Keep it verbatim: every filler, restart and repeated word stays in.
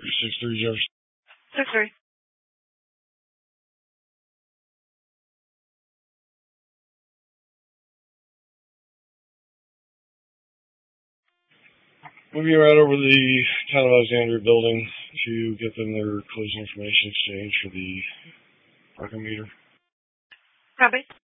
six three Jefferson. six three. We'll be right over the Town of Alexandria building to get them their collision information exchange for the parking meter. Copy.